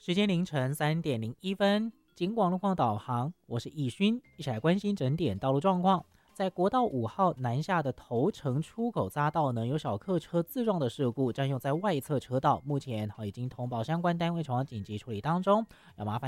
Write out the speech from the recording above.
时间凌晨3:01，警广路况导航，我是易勋，一起来关心整点道路状况。在国道5号南下的头城出口匝道呢，有小客车自撞的事故，占用在外侧车道，目前已经通报相关单位前往紧急处理当中，要麻烦